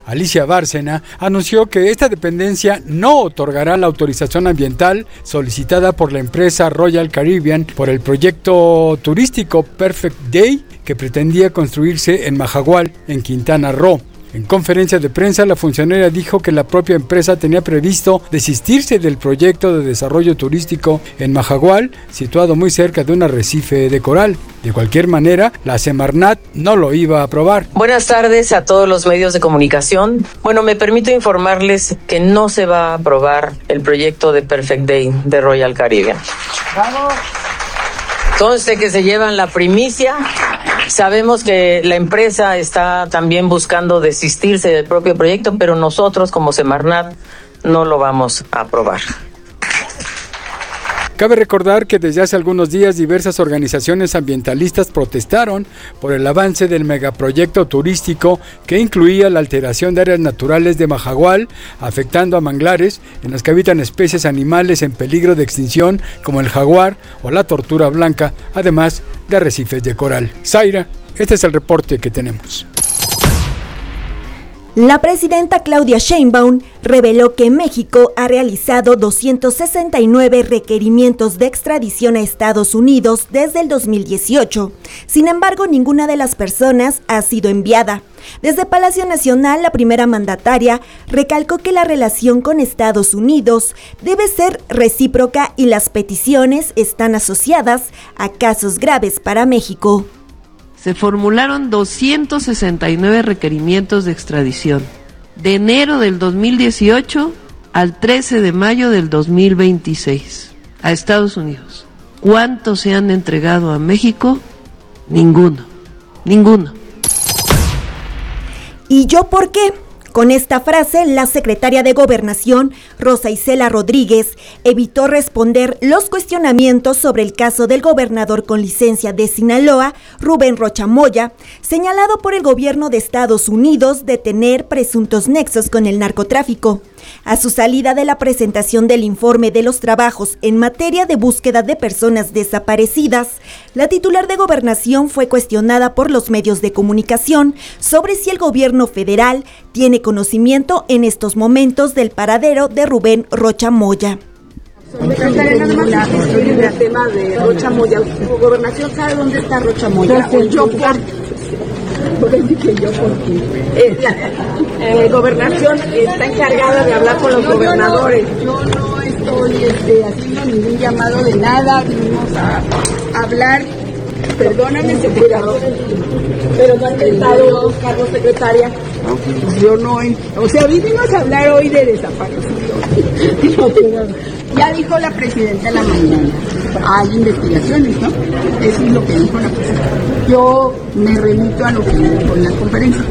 Alicia Bárcena anunció que esta dependencia no otorgará la autorización ambiental solicitada por la empresa Royal Caribbean por el proyecto turístico Perfect Day que pretendía construirse en Majagual, en Quintana Roo. En conferencia de prensa, la funcionaria dijo que la propia empresa tenía previsto desistirse del proyecto de desarrollo turístico en Majagual, situado muy cerca de un arrecife de coral. De cualquier manera, la Semarnat no lo iba a aprobar. Buenas tardes a todos los medios de comunicación. Bueno, me permito informarles que no se va a aprobar el proyecto de Perfect Day de Royal Caribbean. ¡Vamos! Conste que se llevan la primicia. Sabemos que la empresa está también buscando desistirse del propio proyecto, pero nosotros como Semarnat no lo vamos a aprobar. Cabe recordar que desde hace algunos días diversas organizaciones ambientalistas protestaron por el avance del megaproyecto turístico que incluía la alteración de áreas naturales de Majagual, afectando a manglares en las que habitan especies animales en peligro de extinción como el jaguar o la tortuga blanca, además de arrecifes de coral. Zaira, este es el reporte que tenemos. La presidenta Claudia Sheinbaum reveló que México ha realizado 269 requerimientos de extradición a Estados Unidos desde el 2018. Sin embargo, ninguna de las personas ha sido enviada. Desde Palacio Nacional, la primera mandataria recalcó que la relación con Estados Unidos debe ser recíproca y las peticiones están asociadas a casos graves para México. Se formularon 269 requerimientos de extradición, de enero del 2018 al 13 de mayo del 2026, a Estados Unidos. ¿Cuántos se han entregado a México? Ninguno. ¿Y yo por qué? Con esta frase, la secretaria de Gobernación, Rosa Isela Rodríguez, evitó responder los cuestionamientos sobre el caso del gobernador con licencia de Sinaloa, Rubén Rocha Moya, señalado por el gobierno de Estados Unidos de tener presuntos nexos con el narcotráfico. A su salida de la presentación del informe de los trabajos en materia de búsqueda de personas desaparecidas, la titular de Gobernación fue cuestionada por los medios de comunicación sobre si el gobierno federal tiene conocimiento en estos momentos del paradero de Rubén Rocha Moya. El tema de Rocha Moya, Gobernación sabe dónde está Rocha Moya. Gobernación está encargada de hablar con los gobernadores. Yo no estoy haciendo ningún llamado de nada, vinimos a hablar. Perdóname, secretario, pero no ha intentado buscarlo, secretaria. Yo no, vinimos a hablar hoy de desaparecidos. Ya dijo la presidenta en la mañana, hay investigaciones, ¿no? Eso es lo que dijo la presidenta. Yo me remito a lo que dijo en la conferencia.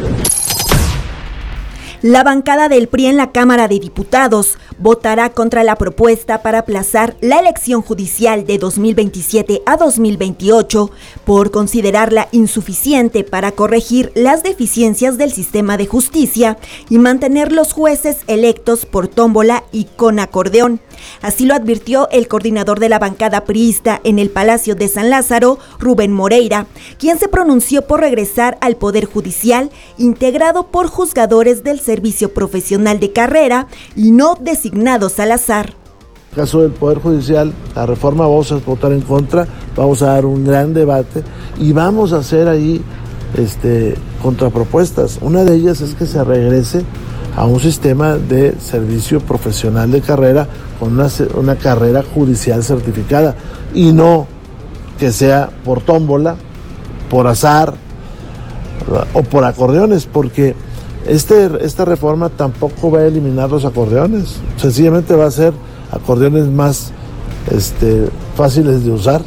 La bancada del PRI en la Cámara de Diputados votará contra la propuesta para aplazar la elección judicial de 2027 a 2028 por considerarla insuficiente para corregir las deficiencias del sistema de justicia y mantener los jueces electos por tómbola y con acordeón. Así lo advirtió el coordinador de la bancada priista en el Palacio de San Lázaro, Rubén Moreira, quien se pronunció por regresar al Poder Judicial integrado por juzgadores del Servicio Profesional de Carrera y no designados al azar. En el caso del Poder Judicial, la reforma vamos a votar en contra, vamos a dar un gran debate y vamos a hacer ahí contrapropuestas. Una de ellas es que se regrese a un sistema de servicio profesional de carrera con una carrera judicial certificada y no que sea por tómbola, por azar o por acordeones, porque esta reforma tampoco va a eliminar los acordeones, sencillamente va a ser acordeones más fáciles de usar.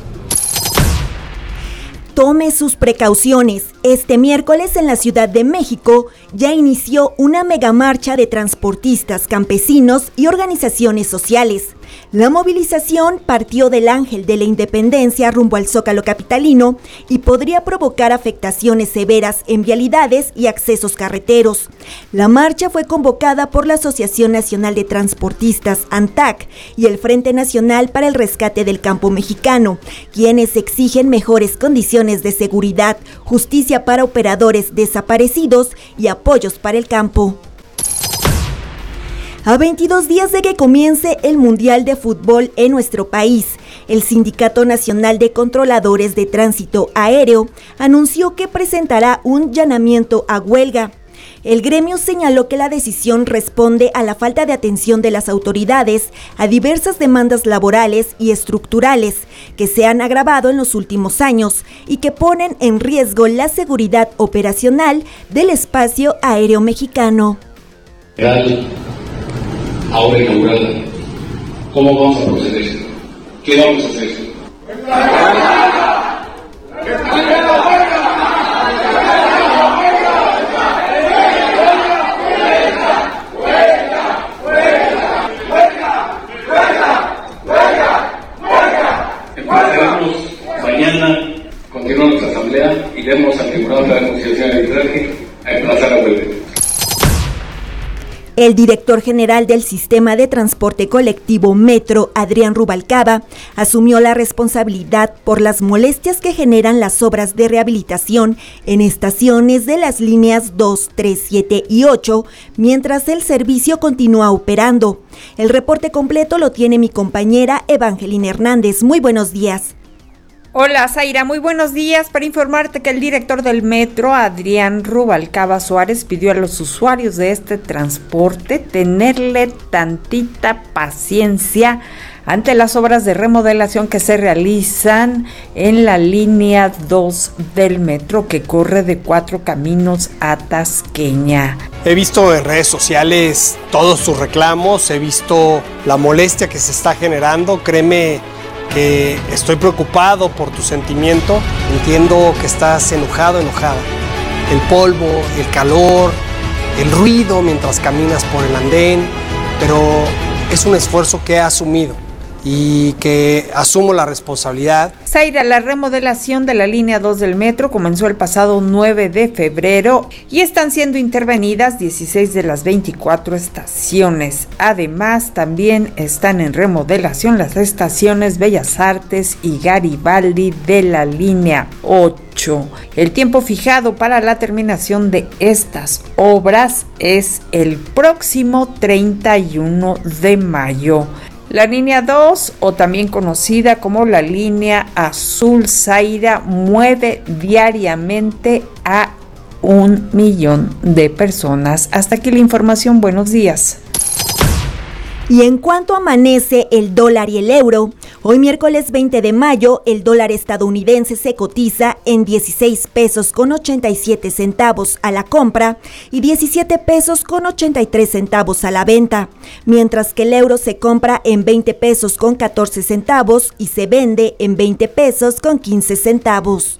Tome sus precauciones. Este miércoles en la Ciudad de México ya inició una megamarcha de transportistas, campesinos y organizaciones sociales. La movilización partió del Ángel de la Independencia rumbo al Zócalo capitalino y podría provocar afectaciones severas en vialidades y accesos carreteros. La marcha fue convocada por la Asociación Nacional de Transportistas, ANTAC, y el Frente Nacional para el Rescate del Campo Mexicano, quienes exigen mejores condiciones de seguridad, justicia para operadores desaparecidos y apoyos para el campo. A 22 días de que comience el Mundial de Fútbol en nuestro país, el Sindicato Nacional de Controladores de Tránsito Aéreo anunció que presentará un llamamiento a huelga. El gremio señaló que la decisión responde a la falta de atención de las autoridades a diversas demandas laborales y estructurales que se han agravado en los últimos años y que ponen en riesgo la seguridad operacional del espacio aéreo mexicano. Ahora inaugurada, ¿cómo vamos a proceder? ¿Qué vamos a hacer? Empezaremos mañana, continuamos la asamblea, iremos al Tribunal de Negociación de Arbitraje a emplazar la huelga. El director general del Sistema de Transporte Colectivo Metro, Adrián Rubalcaba, asumió la responsabilidad por las molestias que generan las obras de rehabilitación en estaciones de las líneas 2, 3, 7 y 8, mientras el servicio continúa operando. El reporte completo lo tiene mi compañera Evangelina Hernández. Muy buenos días. Hola Zaira, muy buenos días. Para informarte que el director del Metro, Adrián Rubalcaba Suárez, pidió a los usuarios de este transporte tenerle tantita paciencia ante las obras de remodelación que se realizan en la línea 2 del metro que corre de Cuatro Caminos a Tasqueña. He visto en redes sociales todos sus reclamos, he visto la molestia que se está generando. Créeme que estoy preocupado por tu sentimiento, entiendo que estás enojado, enojada. El polvo, el calor, el ruido mientras caminas por el andén, pero es un esfuerzo que he asumido y que asumo la responsabilidad. Zaira, la remodelación de la línea 2 del metro comenzó el pasado 9 de febrero y están siendo intervenidas 16 de las 24 estaciones. Además, también están en remodelación las estaciones Bellas Artes y Garibaldi de la línea 8. El tiempo fijado para la terminación de estas obras es el próximo 31 de mayo. La línea 2, o también conocida como la línea azul Zaira, mueve diariamente a 1 millón de personas. Hasta aquí la información. Buenos días. Y en cuanto amanece el dólar y el euro, hoy miércoles 20 de mayo, el dólar estadounidense se cotiza en 16 pesos con 87 centavos a la compra y 17 pesos con 83 centavos a la venta, mientras que el euro se compra en 20 pesos con 14 centavos y se vende en 20 pesos con 15 centavos.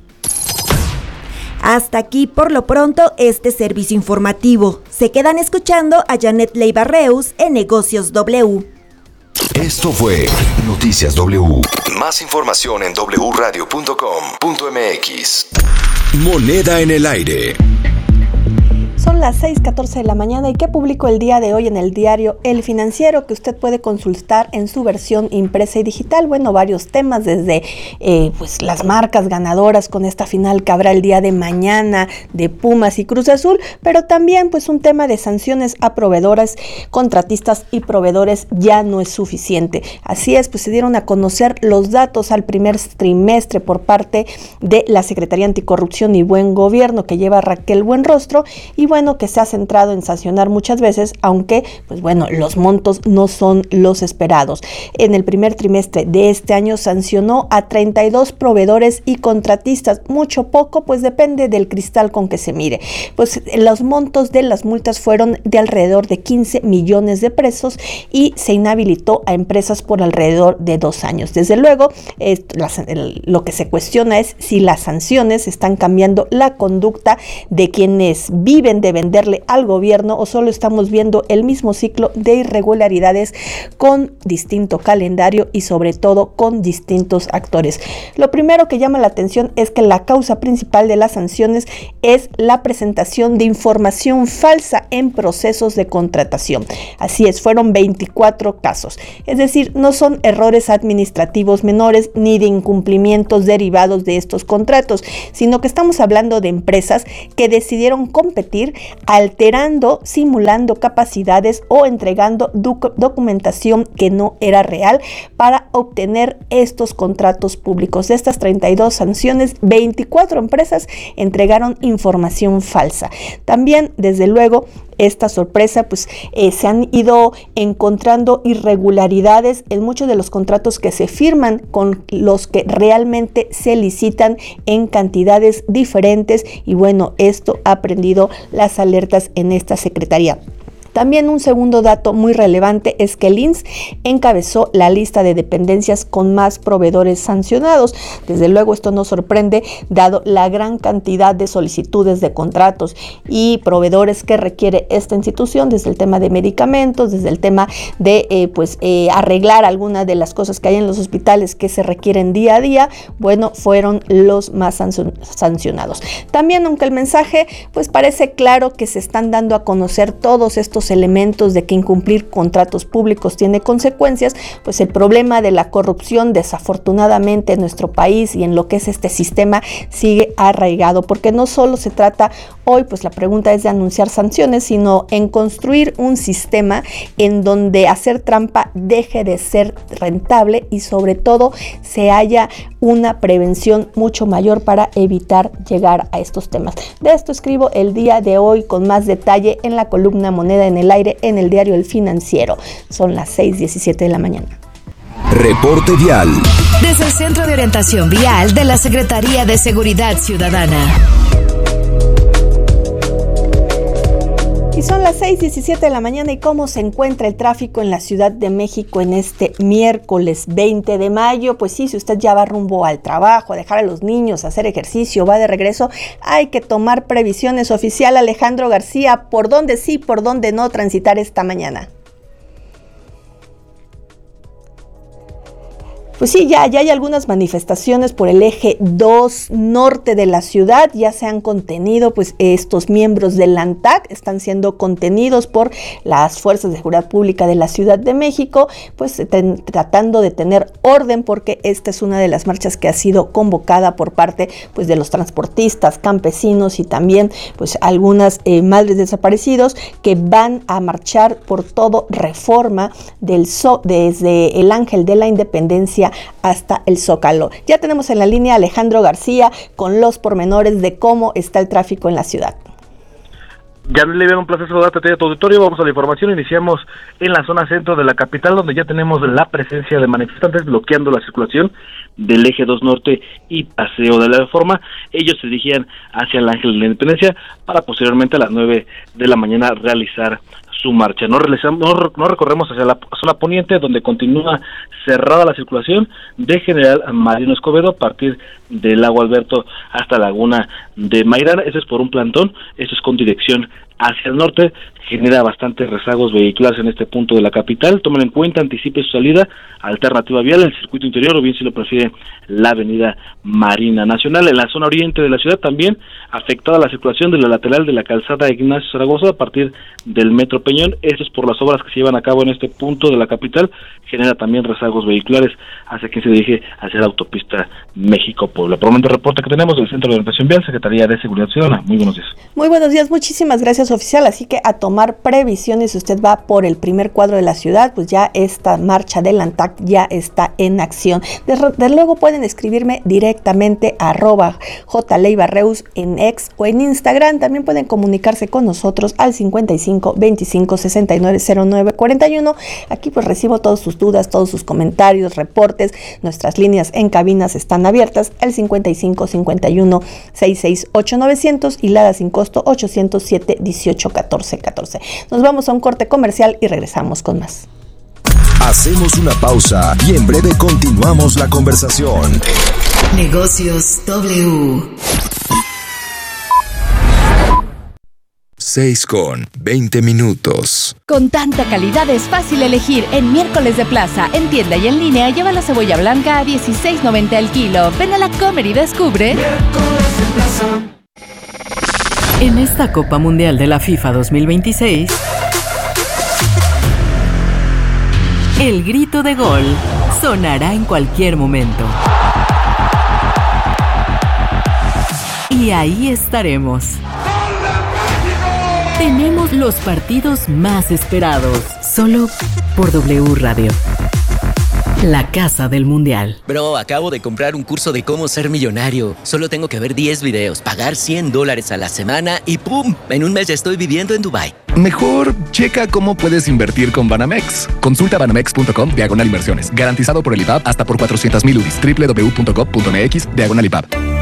Hasta aquí por lo pronto este servicio informativo. Se quedan escuchando a Janet Leiva Reus en Negocios W. Esto fue Noticias W. Más información en wradio.com.mx. Moneda en el aire. Son las 6:14 de la mañana y ¿qué publicó el día de hoy en el diario El Financiero que usted puede consultar en su versión impresa y digital? Bueno, varios temas desde pues las marcas ganadoras con esta final que habrá el día de mañana de Pumas y Cruz Azul, pero también pues un tema de sanciones a proveedoras, contratistas y proveedores ya no es suficiente. Así es, pues se dieron a conocer los datos al primer trimestre por parte de la Secretaría Anticorrupción y Buen Gobierno que lleva Raquel Buenrostro y bueno, que se ha centrado en sancionar muchas veces, aunque pues bueno, los montos no son los esperados. En el primer trimestre de este año sancionó a 32 proveedores y contratistas, mucho poco, pues depende del cristal con que se mire. Pues los montos de las multas fueron de alrededor de 15 millones de pesos y se inhabilitó a empresas por alrededor de 2 años. Desde luego, lo que se cuestiona es si las sanciones están cambiando la conducta de quienes viven de venderle al gobierno o solo estamos viendo el mismo ciclo de irregularidades con distinto calendario y sobre todo con distintos actores. Lo primero que llama la atención es que la causa principal de las sanciones es la presentación de información falsa en procesos de contratación. Así es, fueron 24 casos. Es decir, no son errores administrativos menores ni de incumplimientos derivados de estos contratos, sino que estamos hablando de empresas que decidieron competir alterando, simulando capacidades o entregando documentación que no era real para obtener estos contratos públicos. De estas 32 sanciones, 24 empresas entregaron información falsa. También, desde luego, esta sorpresa, pues se han ido encontrando irregularidades en muchos de los contratos que se firman con los que realmente se licitan en cantidades diferentes, y bueno, esto ha prendido las alertas en esta secretaría. También un segundo dato muy relevante es que el IMSS encabezó la lista de dependencias con más proveedores sancionados. Desde luego esto no sorprende, dado la gran cantidad de solicitudes de contratos y proveedores que requiere esta institución, desde el tema de medicamentos, desde el tema de arreglar algunas de las cosas que hay en los hospitales que se requieren día a día. Bueno, fueron los más sancionados. También, aunque el mensaje pues parece claro que se están dando a conocer todos estos elementos de que incumplir contratos públicos tiene consecuencias, pues el problema de la corrupción, desafortunadamente, en nuestro país y en lo que es este sistema sigue arraigado, porque no solo se trata hoy, pues la pregunta es de anunciar sanciones, sino en construir un sistema en donde hacer trampa deje de ser rentable y sobre todo se haya una prevención mucho mayor para evitar llegar a estos temas. De esto escribo el día de hoy con más detalle en la columna Moneda en el Aire en el diario El Financiero. Son las 6:17 de la mañana. Reporte vial. Desde el Centro de Orientación Vial de la Secretaría de Seguridad Ciudadana. Y son las 6:17 de la mañana. ¿Y cómo se encuentra el tráfico en la Ciudad de México en este miércoles 20 de mayo? Pues sí, si usted ya va rumbo al trabajo, a dejar a los niños, a hacer ejercicio, va de regreso, hay que tomar previsiones. Oficial Alejandro García, ¿por dónde sí, por dónde no transitar esta mañana? Pues sí, ya hay algunas manifestaciones por el eje 2 norte de la ciudad, ya se han contenido, pues estos miembros del ANTAC están siendo contenidos por las fuerzas de seguridad pública de la Ciudad de México, pues tratando de tener orden, porque esta es una de las marchas que ha sido convocada por parte pues de los transportistas, campesinos y también pues algunas madres desaparecidos que van a marchar por todo Reforma desde el Ángel de la Independencia hasta el Zócalo. Ya tenemos en la línea a Alejandro García con los pormenores de cómo está el tráfico en la ciudad. Ya le veo un placer saludarte a tu auditorio. Vamos a la información. Iniciamos en la zona centro de la capital, donde ya tenemos la presencia de manifestantes bloqueando la circulación del eje 2 norte y Paseo de la Reforma. Ellos se dirigían hacia el Ángel de la Independencia para posteriormente a las 9 de la mañana realizar su marcha. No recorremos hacia la zona poniente, donde continúa cerrada la circulación de General Mariano Escobedo a partir del Lago Alberto hasta Laguna de Mairana. Eso es por un plantón, esto es con dirección hacia el norte, genera bastantes rezagos vehiculares en este punto de la capital. Tomen en cuenta, anticipe su salida, alternativa vial, el circuito interior, o bien si lo prefiere la avenida Marina Nacional. En la zona oriente de la ciudad también afectada la circulación de la lateral de la calzada Ignacio Zaragoza a partir del Metro Peñón. Esto es por las obras que se llevan a cabo en este punto de la capital, genera también rezagos vehiculares hacia quien se dirige hacia la autopista México-Puebla. Por el momento, el reporte que tenemos del Centro de Orientación Vial, Secretaría de Seguridad Ciudadana. Muy buenos días. Muy buenos días, muchísimas gracias, oficial. Así que a tomar previsiones, si usted va por el primer cuadro de la ciudad, pues ya esta marcha del ANTAC ya está en acción. Desde luego pueden escribirme directamente a @jleibarreus en X o en Instagram. También pueden comunicarse con nosotros al 55 25 69 09 41. Aquí pues recibo todas sus dudas, todos sus comentarios, reportes. Nuestras líneas en cabinas están abiertas, el 55 51 66 8900 y la sin costo 807 18 14 14. Nos vamos a un corte comercial y regresamos con más. Hacemos una pausa y en breve continuamos la conversación. Negocios W. 6:20. Con tanta calidad es fácil elegir. En Miércoles de Plaza, en tienda y en línea, lleva la cebolla blanca a $16.90 el kilo. Ven a la Comer y descubre. Miércoles de Plaza. En esta Copa Mundial de la FIFA 2026, el grito de gol sonará en cualquier momento. Y ahí estaremos, tenemos los partidos más esperados, solo por W Radio. La Casa del Mundial. Bro, acabo de comprar un curso de cómo ser millonario. Solo tengo que ver 10 videos, pagar $100 a la semana y ¡pum! En un mes ya estoy viviendo en Dubái. Mejor checa cómo puedes invertir con Banamex. Consulta banamex.com/inversiones. Garantizado por el IPAB hasta por 400,000 UDIs. www.gov.mx/IPAB.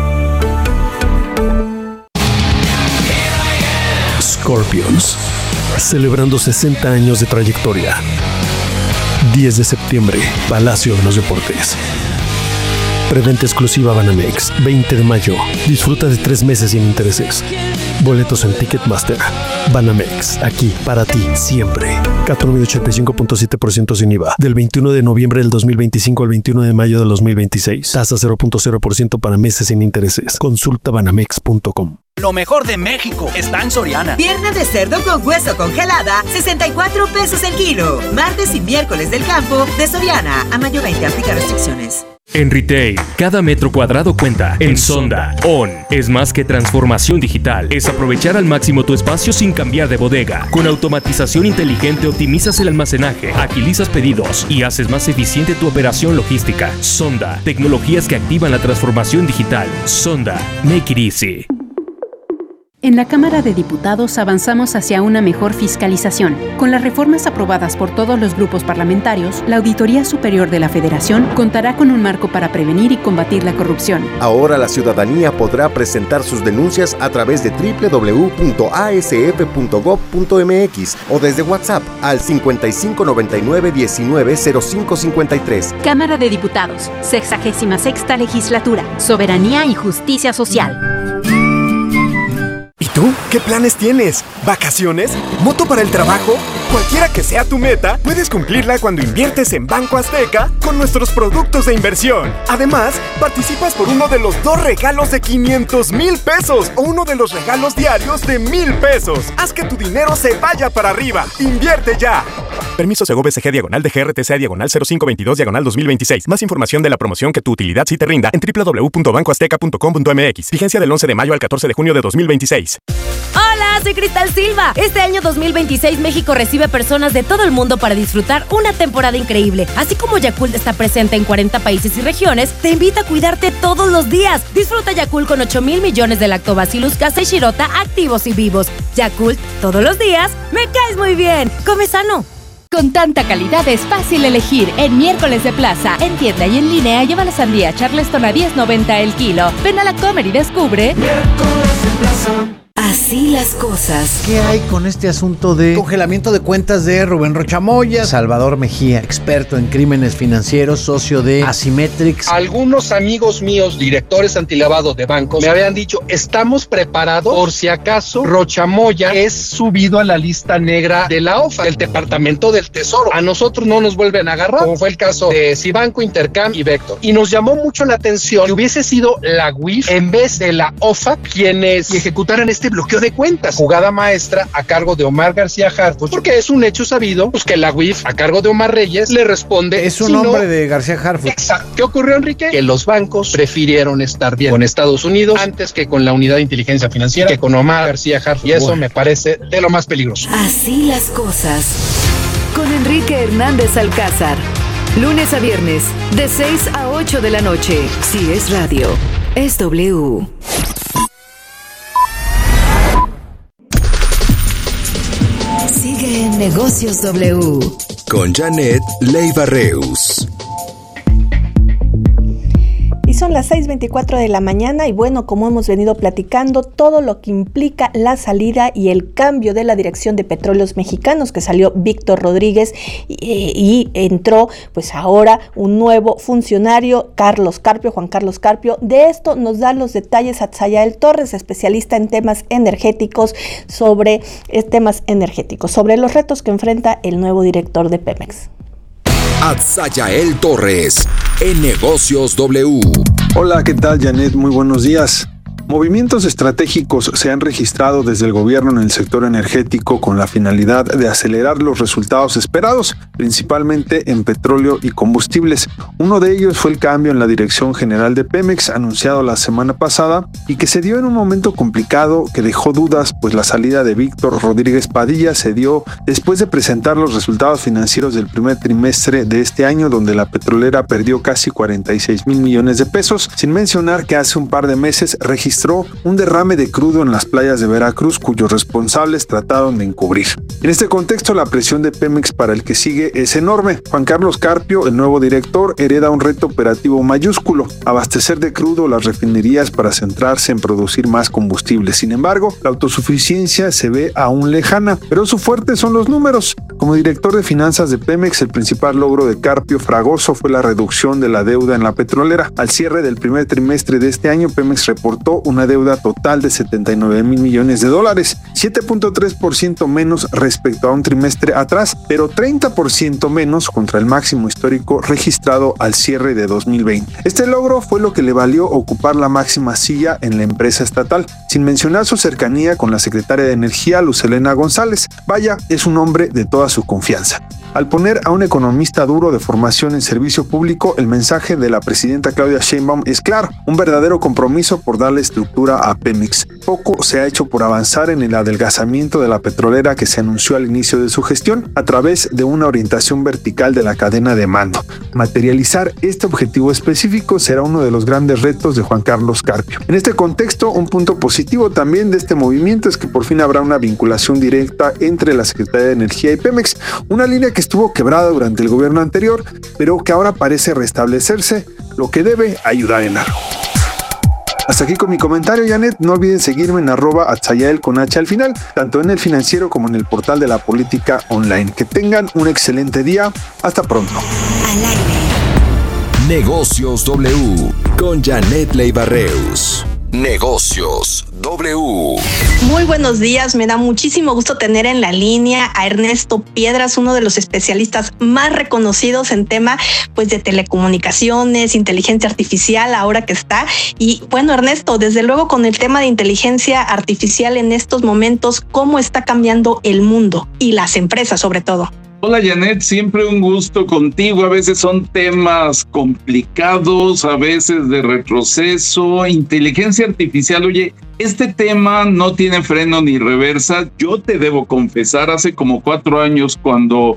Scorpions, celebrando 60 años de trayectoria. 10 de septiembre, Palacio de los Deportes. Preventa exclusiva Banamex, 20 de mayo. Disfruta de 3 meses sin intereses. Boletos en Ticketmaster. Banamex, aquí, para ti, siempre. CAT promedio 85.7% sin IVA. Del 21 de noviembre del 2025 al 21 de mayo del 2026. Tasa 0.0% para meses sin intereses. Consulta banamex.com. Lo mejor de México está en Soriana. Pierna de cerdo con hueso congelada, 64 pesos el kilo. Martes y miércoles del campo de Soriana. A mayo 20, aplica restricciones. En retail, cada metro cuadrado cuenta. En Sonda, ON es más que transformación digital. Es aprovechar al máximo tu espacio sin cambiar de bodega. Con automatización inteligente optimizas el almacenaje, agilizas pedidos y haces más eficiente tu operación logística. Sonda, tecnologías que activan la transformación digital. Sonda, make it easy. En la Cámara de Diputados avanzamos hacia una mejor fiscalización. Con las reformas aprobadas por todos los grupos parlamentarios, la Auditoría Superior de la Federación contará con un marco para prevenir y combatir la corrupción. Ahora la ciudadanía podrá presentar sus denuncias a través de www.asf.gov.mx o desde WhatsApp al 5599-190553. Cámara de Diputados, 66ª Legislatura, Soberanía y Justicia Social. ¿Y tú? ¿Qué planes tienes? ¿Vacaciones? ¿Moto para el trabajo? Cualquiera que sea tu meta, puedes cumplirla cuando inviertes en Banco Azteca con nuestros productos de inversión. Además, participas por uno de los 2 regalos de 500,000 pesos o uno de los regalos diarios de 1,000 pesos. Haz que tu dinero se vaya para arriba. ¡Invierte ya! Permiso Segov SG /DGRTC/0522/2026. Más información de la promoción que tu utilidad sí te rinda en www.bancoazteca.com.mx. Vigencia del 11 de mayo al 14 de junio de 2026. Hola, soy Cristal Silva. Este año 2026 México recibe personas de todo el mundo para disfrutar una temporada increíble. Así como Yakult está presente en 40 países y regiones, te invita a cuidarte todos los días. Disfruta Yakult con 8,000 millones de Lactobacillus casei shirota activos y vivos. Yakult, todos los días, me caes muy bien. Come sano. Con tanta calidad es fácil elegir. En Miércoles de Plaza, en tienda y en línea, lleva la sandía Charleston a $10.90 el kilo. Ven a la Comer y descubre. Miércoles de Plaza. Así las cosas. ¿Qué hay con este asunto de congelamiento de cuentas de Rubén Rocha Moya? Salvador Mejía, experto en crímenes financieros, socio de Asymmetrics. Algunos amigos míos, directores antilavado de bancos, me habían dicho, estamos preparados por si acaso Rocha Moya es subido a la lista negra de la OFA, del Departamento del Tesoro. A nosotros no nos vuelven a agarrar, como fue el caso de Cibanco, Intercam y Vector. Y nos llamó mucho la atención que hubiese sido la UIF en vez de la OFA quienes ejecutaran este bloqueo de cuentas, jugada maestra a cargo de Omar García Harfuch, porque es un hecho sabido pues que la UIF a cargo de Omar Reyes le responde. Es un nombre de García Harfuch. Exacto. ¿Qué ocurrió, Enrique? Que los bancos prefirieron estar bien con Estados Unidos antes que con la Unidad de Inteligencia Financiera, que con Omar García Harfuch, y eso me parece de lo más peligroso. Así las cosas. Con Enrique Hernández Alcázar. Lunes a viernes, de 6 a 8 de la noche. Si es radio, es W. Sigue en Negocios W. Con Janet Leiva Reus. Y son las 6:24 de la mañana y bueno, como hemos venido platicando, todo lo que implica la salida y el cambio de la Dirección de Petróleos Mexicanos, que salió Víctor Rodríguez y entró pues ahora un nuevo funcionario, Juan Carlos Carpio. De esto nos da los detalles Atzayael Torres, especialista en temas energéticos, sobre los retos que enfrenta el nuevo director de Pemex. Atzayael Torres, en Negocios W. Hola, ¿qué tal, Janet? Muy buenos días. Movimientos estratégicos se han registrado desde el gobierno en el sector energético con la finalidad de acelerar los resultados esperados, principalmente en petróleo y combustibles. Uno de ellos fue el cambio en la dirección general de Pemex anunciado la semana pasada y que se dio en un momento complicado que dejó dudas, pues la salida de Víctor Rodríguez Padilla se dio después de presentar los resultados financieros del primer trimestre de este año, donde la petrolera perdió casi 46,000 millones de pesos, sin mencionar que hace un par de meses registró un derrame de crudo en las playas de Veracruz, cuyos responsables trataron de encubrir. En este contexto, la presión de Pemex para el que sigue es enorme. Juan Carlos Carpio, el nuevo director, hereda un reto operativo mayúsculo: abastecer de crudo las refinerías para centrarse en producir más combustible. Sin embargo, la autosuficiencia se ve aún lejana, pero su fuerte son los números. Como director de finanzas de Pemex, el principal logro de Carpio Fragoso fue la reducción de la deuda en la petrolera. Al cierre del primer trimestre de este año, Pemex reportó una deuda total de 79,000 millones de dólares, 7.3% menos respecto a un trimestre atrás, pero 30% menos contra el máximo histórico registrado al cierre de 2020. Este logro fue lo que le valió ocupar la máxima silla en la empresa estatal, sin mencionar su cercanía con la secretaria de Energía, Luz Helena González. Vaya, es un hombre de toda su confianza. Al poner a un economista duro de formación en servicio público, el mensaje de la presidenta Claudia Sheinbaum es claro: un verdadero compromiso por darle estructura a Pemex. Poco se ha hecho por avanzar en el adelgazamiento de la petrolera que se anunció al inicio de su gestión a través de una orientación vertical de la cadena de mando. Materializar este objetivo específico será uno de los grandes retos de Juan Carlos Carpio. En este contexto, un punto positivo también de este movimiento es que por fin habrá una vinculación directa entre la Secretaría de Energía y Pemex, una línea que estuvo quebrada durante el gobierno anterior, pero que ahora parece restablecerse, lo que debe ayudar en algo. Hasta aquí con mi comentario, Janet. No olviden seguirme en @atzayael con H al final, tanto en El Financiero como en el portal de la política online. Que tengan un excelente día. Hasta pronto. Negocios W con Janet Leiva-Reus. Negocios W. Muy buenos días, me da muchísimo gusto tener en la línea a Ernesto Piedras, uno de los especialistas más reconocidos en tema pues de telecomunicaciones, inteligencia artificial, ahora que está. Y bueno, Ernesto, desde luego con el tema de inteligencia artificial en estos momentos, ¿cómo está cambiando el mundo y las empresas sobre todo? Hola Janet, siempre un gusto contigo. A veces son temas complicados, a veces de retroceso. Inteligencia artificial, oye, este tema no tiene freno ni reversa. Yo te debo confesar, hace como 4 años cuando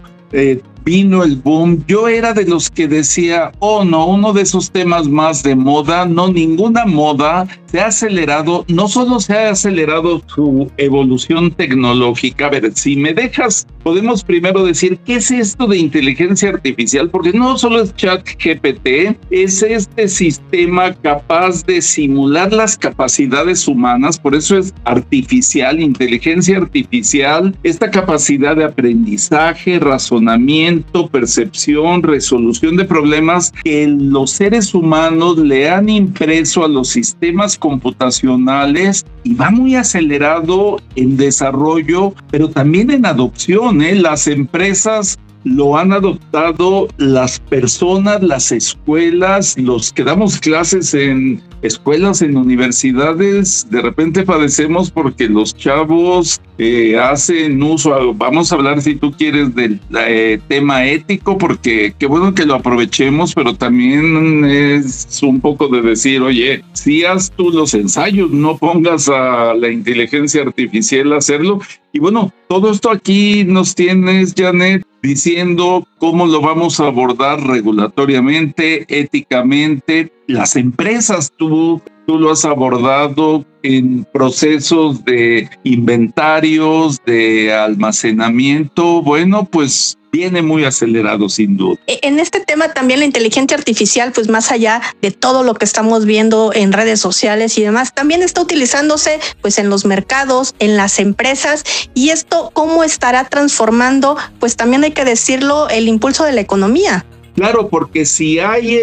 vino el boom, yo era de los que decía, oh no, uno de esos temas más de moda. No, ninguna moda se ha acelerado, no solo se ha acelerado su evolución tecnológica. A ver, si me dejas, podemos primero decir, ¿qué es esto de inteligencia artificial? Porque no solo es ChatGPT, es este sistema capaz de simular las capacidades humanas, por eso es artificial, inteligencia artificial, esta capacidad de aprendizaje, razonamiento, percepción, resolución de problemas que los seres humanos le han impreso a los sistemas computacionales, y va muy acelerado en desarrollo, pero también en adopción. Las empresas lo han adoptado, las personas, las escuelas, los que damos clases en escuelas, en universidades, de repente padecemos porque los chavos hacen uso, vamos a hablar si tú quieres del tema ético, porque qué bueno que lo aprovechemos, pero también es un poco de decir, oye, si haz tú los ensayos, no pongas a la inteligencia artificial a hacerlo. Y bueno, todo esto aquí nos tienes, Janet, diciendo cómo lo vamos a abordar regulatoriamente, éticamente. Las empresas, tú lo has abordado en procesos de inventarios, de almacenamiento. Bueno, pues viene muy acelerado sin duda. En este tema también la inteligencia artificial, pues más allá de todo lo que estamos viendo en redes sociales y demás, también está utilizándose pues en los mercados, en las empresas, y esto cómo estará transformando, pues también hay que decirlo, el impulso de la economía. Claro, porque si hay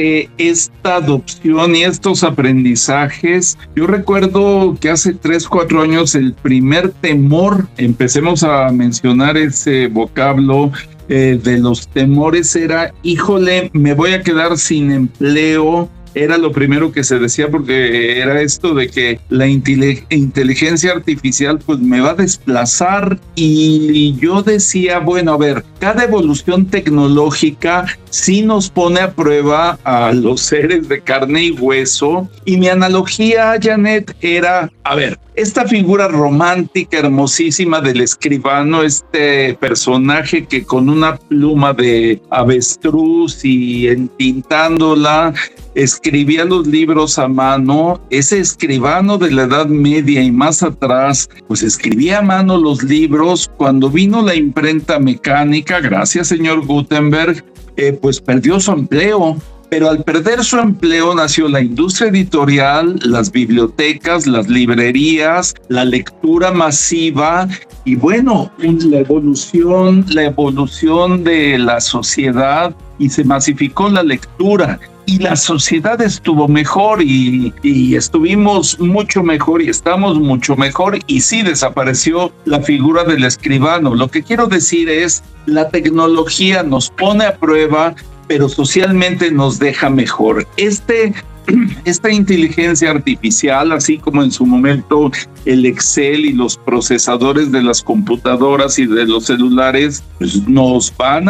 esta adopción y estos aprendizajes, yo recuerdo que hace 3-4 años el primer temor, empecemos a mencionar ese vocablo de los temores, era, híjole, me voy a quedar sin empleo, era lo primero que se decía, porque era esto de que la inteligencia artificial pues me va a desplazar, y yo decía, bueno, a ver, cada evolución tecnológica sí nos pone a prueba a los seres de carne y hueso, y mi analogía, Janet, era, a ver, esta figura romántica, hermosísima del escribano, este personaje que con una pluma de avestruz y entintándola escribía los libros a mano, ese escribano de la Edad Media y más atrás, pues escribía a mano los libros. Cuando vino la imprenta mecánica, gracias señor Gutenberg, pues perdió su empleo. Pero al perder su empleo nació la industria editorial, las bibliotecas, las librerías, la lectura masiva y bueno, la evolución de la sociedad, y se masificó la lectura. Y la sociedad estuvo mejor y estuvimos mucho mejor y estamos mucho mejor, y sí desapareció la figura del escribano. Lo que quiero decir es, la tecnología nos pone a prueba, pero socialmente nos deja mejor. Esta inteligencia artificial, así como en su momento el Excel y los procesadores de las computadoras y de los celulares, pues nos van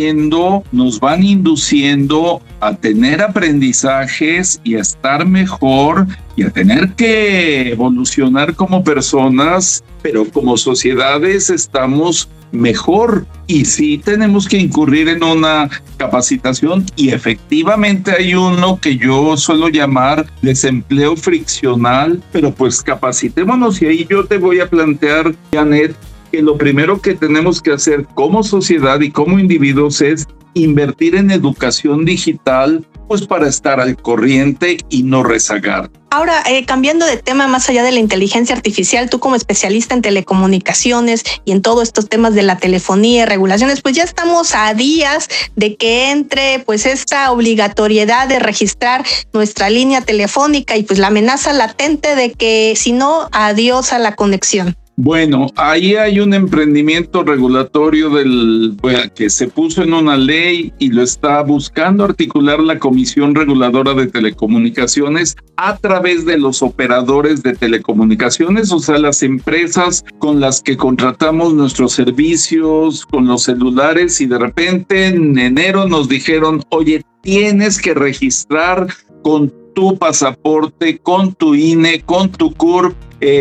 induciendo a tener aprendizajes y a estar mejor y a tener que evolucionar como personas, pero como sociedades estamos mejor, y sí tenemos que incurrir en una capacitación, y efectivamente hay uno que yo suelo llamar desempleo friccional, pero pues capacitémonos, y ahí yo te voy a plantear, Janet, que lo primero que tenemos que hacer como sociedad y como individuos es invertir en educación digital, pues para estar al corriente y no rezagar. Ahora, cambiando de tema, más allá de la inteligencia artificial, tú como especialista en telecomunicaciones y en todos estos temas de la telefonía y regulaciones, pues ya estamos a días de que entre pues esta obligatoriedad de registrar nuestra línea telefónica y pues la amenaza latente de que si no, adiós a la conexión. Bueno, ahí hay un emprendimiento regulatorio que se puso en una ley y lo está buscando articular la Comisión Reguladora de Telecomunicaciones a través de los operadores de telecomunicaciones, o sea, las empresas con las que contratamos nuestros servicios, con los celulares, y de repente en enero nos dijeron, oye, tienes que registrar con tu pasaporte, con tu INE, con tu CURP,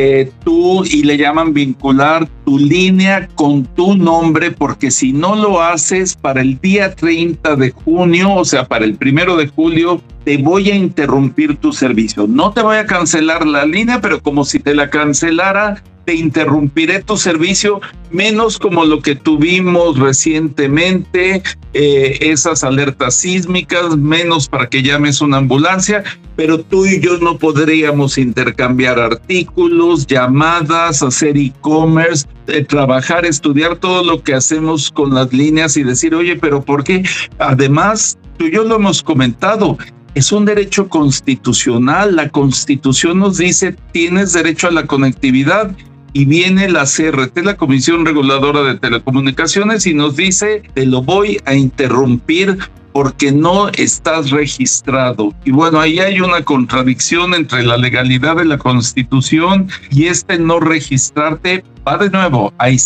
y le llaman vincular tu línea con tu nombre, porque si no lo haces para el día 30 de junio, o sea, para el 1 de julio, te voy a interrumpir tu servicio. No te voy a cancelar la línea, pero como si te la cancelara, te interrumpiré tu servicio, menos como lo que tuvimos recientemente, esas alertas sísmicas, menos para que llames una ambulancia, pero tú y yo no podríamos intercambiar artículos, llamadas, hacer e-commerce, trabajar, estudiar todo lo que hacemos con las líneas y decir, oye, pero ¿por qué? Además, tú y yo lo hemos comentado, es un derecho constitucional. La Constitución nos dice, tienes derecho a la conectividad, y viene la CRT, la Comisión Reguladora de Telecomunicaciones, y nos dice, te lo voy a interrumpir porque no estás registrado. Y bueno, ahí hay una contradicción entre la legalidad de la Constitución y no registrarte. Va de nuevo, hay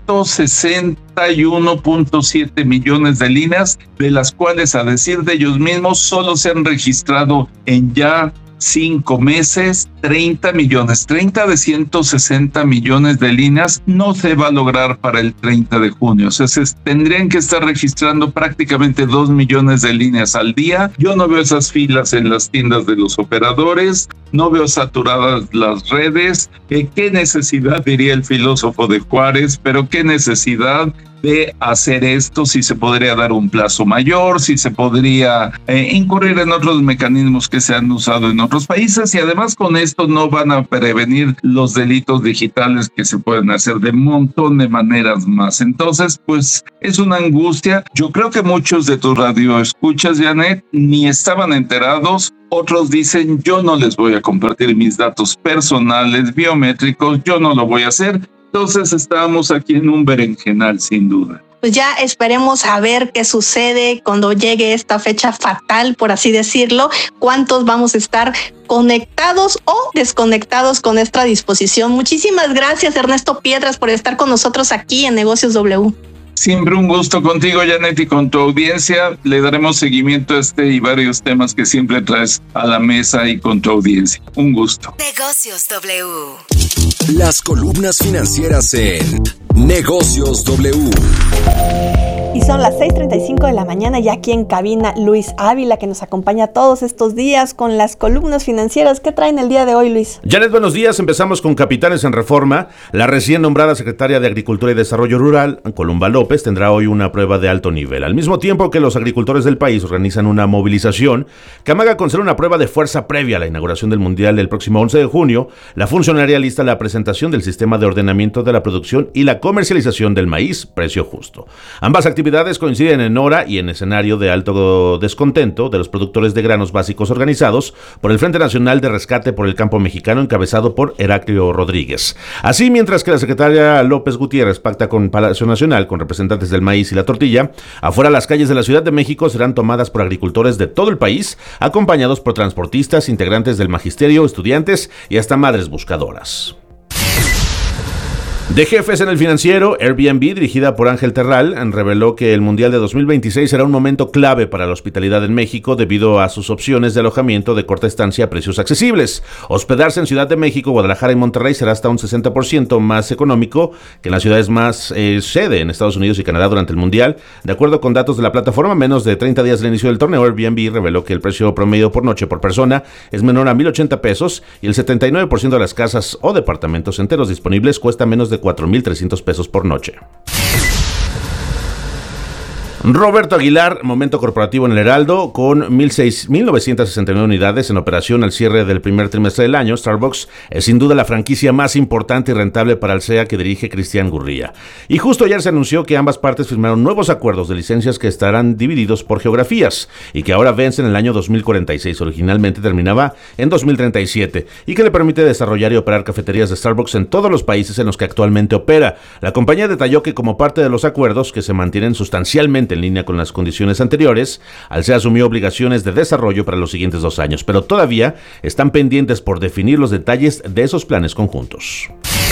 161.7 millones de líneas, de las cuales, a decir de ellos mismos, solo se han registrado en ya 5 meses, 30 millones. 30 de 160 millones de líneas no se va a lograr para el 30 de junio. O sea, tendrían que estar registrando prácticamente 2 millones de líneas al día. Yo no veo esas filas en las tiendas de los operadores, no veo saturadas las redes. ¿Qué necesidad, diría el filósofo de Juárez, pero qué necesidad de hacer esto, si se podría dar un plazo mayor, si se podría incurrir en otros mecanismos que se han usado en otros países, y además con esto no van a prevenir los delitos digitales que se pueden hacer de un montón de maneras más. Entonces, pues es una angustia. Yo creo que muchos de tus radioescuchas, Janet, ni estaban enterados. Otros dicen, yo no les voy a compartir mis datos personales, biométricos, yo no lo voy a hacer. Entonces estábamos aquí en un berenjenal, sin duda. pues ya esperemos a ver qué sucede cuando llegue esta fecha fatal, por así decirlo, cuántos vamos a estar conectados o desconectados con esta disposición. Muchísimas gracias, Ernesto Piedras, por estar con nosotros aquí en Negocios W. Siempre un gusto contigo, Janet, y con tu audiencia. Le daremos seguimiento a este y varios temas que siempre traes a la mesa y con tu audiencia. Un gusto. Negocios W. Las columnas financieras en Negocios W. Y son las 6:35 de la mañana y aquí en cabina Luis Ávila, que nos acompaña todos estos días con las columnas financieras. ¿Qué traen el día de hoy, Luis? Janet, buenos días. Empezamos con Capitales en Reforma. La recién nombrada secretaria de Agricultura y Desarrollo Rural, Columba López, tendrá hoy una prueba de alto nivel. Al mismo tiempo que los agricultores del país organizan una movilización que amaga con ser una prueba de fuerza previa a la inauguración del Mundial del próximo 11 de junio, la funcionaria lista la presentación del sistema de ordenamiento de la producción y la comercialización del maíz, precio justo. Ambas actividades coinciden en hora y en escenario de alto descontento de los productores de granos básicos organizados por el Frente Nacional de Rescate por el Campo Mexicano, encabezado por Heraclio Rodríguez. Así, mientras que la secretaria López Gutiérrez pacta con Palacio Nacional con representantes del maíz y la tortilla, afuera las calles de la Ciudad de México serán tomadas por agricultores de todo el país, acompañados por transportistas, integrantes del magisterio, estudiantes y hasta madres buscadoras. De jefes en el financiero, Airbnb, dirigida por Ángel Terral, reveló que el Mundial de 2026 será un momento clave para la hospitalidad en México debido a sus opciones de alojamiento de corta estancia a precios accesibles. Hospedarse en Ciudad de México, Guadalajara y Monterrey será hasta un 60% más económico que en las ciudades más sede en Estados Unidos y Canadá durante el Mundial. De acuerdo con datos de la plataforma, menos de 30 días del inicio del torneo, Airbnb reveló que el precio promedio por noche por persona es menor a 1,080 pesos y el 79% de las casas o departamentos enteros disponibles cuesta menos de 4,300 pesos por noche. Roberto Aguilar, momento corporativo en el Heraldo, con 1,969 unidades en operación al cierre del primer trimestre del año. Starbucks es sin duda la franquicia más importante y rentable para Alsea que dirige Cristian Gurría. Y justo ayer se anunció que ambas partes firmaron nuevos acuerdos de licencias que estarán divididos por geografías y que ahora vencen en el año 2046, originalmente terminaba en 2037, y que le permite desarrollar y operar cafeterías de Starbucks en todos los países en los que actualmente opera. La compañía detalló que como parte de los acuerdos, que se mantienen sustancialmente en línea con las condiciones anteriores, Alsea asumió obligaciones de desarrollo para los siguientes 2 años, pero todavía están pendientes por definir los detalles de esos planes conjuntos.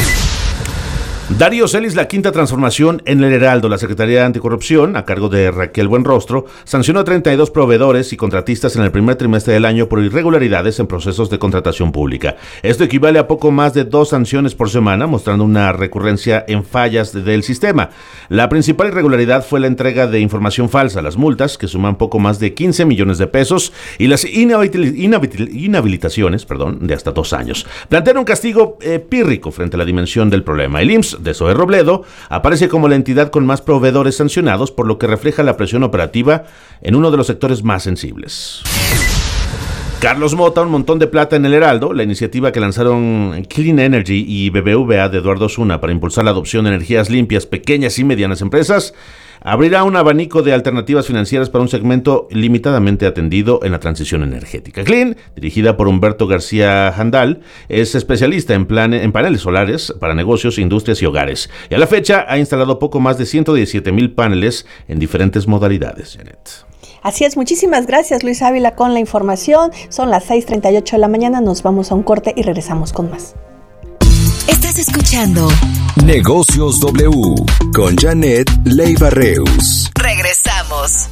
Darío Celis, la quinta transformación en el Heraldo. La Secretaría de Anticorrupción, a cargo de Raquel Buenrostro, sancionó a 32 proveedores y contratistas en el primer trimestre del año por irregularidades en procesos de contratación pública. Esto equivale a poco más de 2 sanciones por semana, mostrando una recurrencia en fallas del sistema. La principal irregularidad fue la entrega de información falsa, las multas, que suman poco más de 15 millones de pesos, y las inhabilitaciones de hasta 2 años. Plantean un castigo pírrico frente a la dimensión del problema. El IMSS de Zoe Robledo aparece como la entidad con más proveedores sancionados, por lo que refleja la presión operativa en uno de los sectores más sensibles. Carlos Mota, un montón de plata en el Heraldo. La iniciativa que lanzaron Clean Energy y BBVA de Eduardo Osuna para impulsar la adopción de energías limpias, pequeñas y medianas empresas, abrirá un abanico de alternativas financieras para un segmento limitadamente atendido en la transición energética. Clean, dirigida por Humberto García Handal, es especialista en paneles solares para negocios, industrias y hogares. Y a la fecha ha instalado poco más de 117,000 paneles en diferentes modalidades. Janet. Así es, muchísimas gracias Luis Ávila con la información. Son las 6:38 de la mañana, nos vamos a un corte y regresamos con más. Estás escuchando Negocios W con Janet Leiva Reus. Regresamos.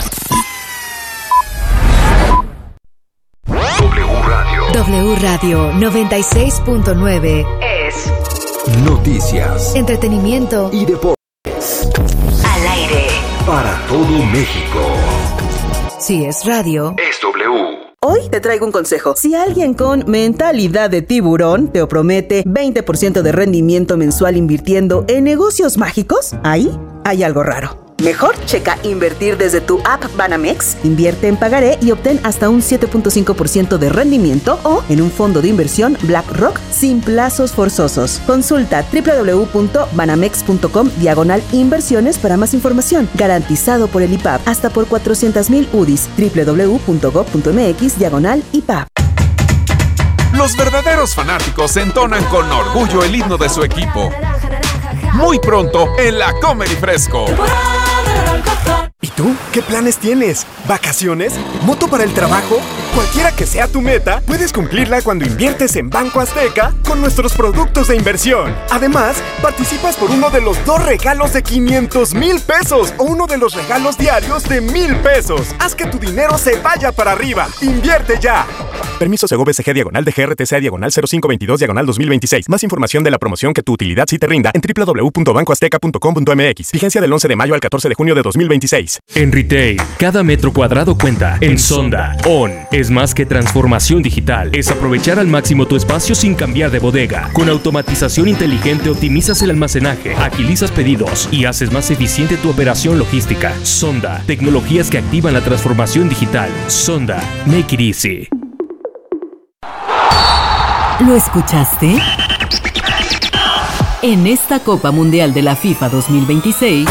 W Radio 96.9 es noticias, entretenimiento y deportes. Al aire. Para todo México. Si es radio, es W. Hoy te traigo un consejo. Si alguien con mentalidad de tiburón te promete 20% de rendimiento mensual invirtiendo en negocios mágicos, ahí hay algo raro. Mejor checa invertir desde tu app Banamex, invierte en pagaré y obtén hasta un 7.5% de rendimiento o en un fondo de inversión BlackRock sin plazos forzosos. Consulta www.banamex.com/inversiones para más información. Garantizado por el IPAP hasta por 400,000 UDIs. www.gov.mx/IPAP. Los verdaderos fanáticos entonan con orgullo el himno de su equipo. muy pronto en la Comer y Fresco. ¿Y tú? ¿Qué planes tienes? ¿Vacaciones? ¿Moto para el trabajo? Cualquiera que sea tu meta, puedes cumplirla cuando inviertes en Banco Azteca con nuestros productos de inversión. Además, participas por uno de los 2 regalos de 500,000 pesos o uno de los regalos diarios de 1,000 pesos. Haz que tu dinero se vaya para arriba. ¡Invierte ya! Permiso Segov-SG/DG/0522/2026. Más información de la promoción que tu utilidad sí te rinda en www.bancoazteca.com.mx. Vigencia del 11 de mayo al 14 de junio de 2026. En retail, cada metro cuadrado cuenta. En Sonda, ON es más que transformación digital. Es aprovechar al máximo tu espacio sin cambiar de bodega. Con automatización inteligente optimizas el almacenaje, agilizas pedidos y haces más eficiente tu operación logística. Sonda, tecnologías que activan la transformación digital. Sonda, make it easy. ¿Lo escuchaste? En esta Copa Mundial de la FIFA 2026...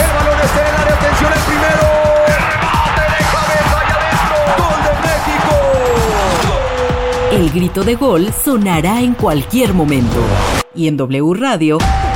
El grito de gol sonará en cualquier momento. Y en W Radio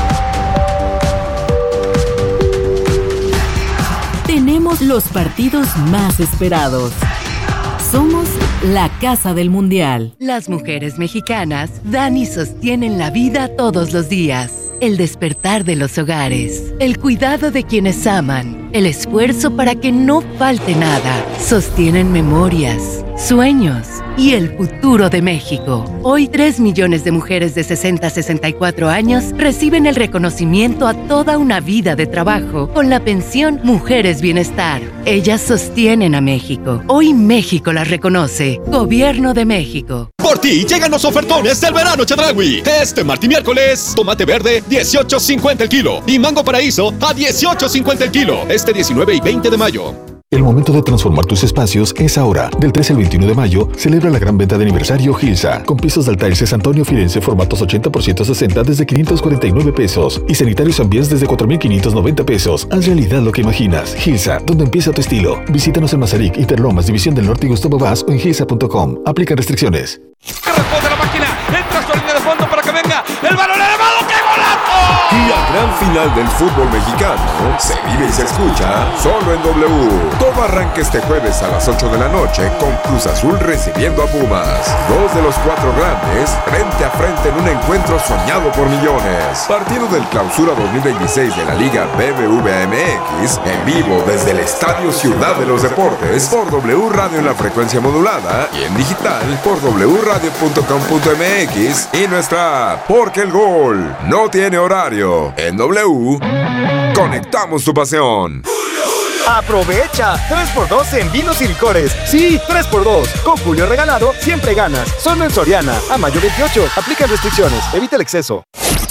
tenemos los partidos más esperados. Somos la Casa del Mundial. Las mujeres mexicanas dan y sostienen la vida todos los días. El despertar de los hogares, el cuidado de quienes aman, el esfuerzo para que no falte nada. Sostienen memorias, sueños y el futuro de México. Hoy 3 millones de mujeres de 60 a 64 años reciben el reconocimiento a toda una vida de trabajo con la pensión Mujeres Bienestar. Ellas sostienen a México. Hoy México las reconoce. Gobierno de México. Por ti llegan los ofertones del verano Chedraui. Este martes y miércoles, tomate verde 18.50 el kilo y mango paraíso a 18.50 el kilo. Este 19 y 20 de mayo. El momento de transformar tus espacios es ahora. Del 13 al 21 de mayo, celebra la gran venta de aniversario Gilsa. Con pisos de Altair Antonio Firenze formatos 80x160 desde 549 pesos. Y sanitarios Ambiens desde 4,590 pesos. Haz realidad lo que imaginas. Gilsa, donde empieza tu estilo. Visítanos en Mazarik, Interlomas, División del Norte y Gustavo Vaz o en gilsa.com. Aplican restricciones. ¿Qué responde la máquina? Entra su línea de fondo para que venga el balón elevado. ¡Qué golazo! Y la gran final del fútbol mexicano se vive y se escucha solo en W. Todo arranca este jueves a las 8 de la noche con Cruz Azul recibiendo a Pumas. 2 de los 4 grandes frente a frente en un encuentro soñado por millones. Partido del Clausura 2026 de la Liga BBVA MX en vivo desde el Estadio Ciudad de los Deportes por W Radio en la frecuencia modulada y en digital por wradio.com.mx y nuestra app, porque el gol no tiene horario. En W, conectamos tu pasión. ¡Aprovecha! 3x2 en vinos y licores. Sí, 3x2. Con Julio Regalado siempre ganas. Solo en Soriana. A mayo 28. Aplica restricciones. Evita el exceso.